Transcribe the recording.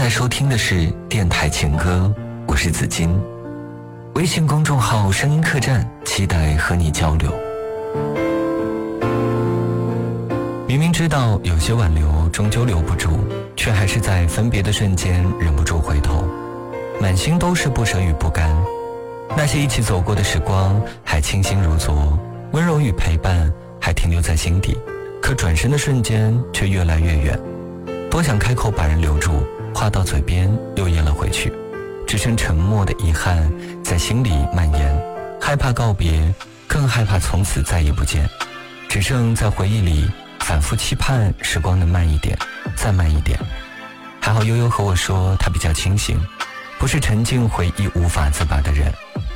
在收听的是电台情歌，我是子金。微信公众号声音客栈，期待和你交流。明明知道有些挽留终究留不住，却还是在分别的瞬间忍不住回头，满心都是不舍与不甘。那些一起走过的时光还清新如昨，温柔与陪伴还停留在心底，可转身的瞬间却越来越远。多想开口把人留住，话到嘴边又咽了回去，只剩沉默的遗憾在心里蔓延，害怕告别，更害怕从此再也不见，只剩在回忆里反复期盼时光能慢一点，再慢一点。还好悠悠和我说他比较清醒，不是沉浸回忆无法自拔的人。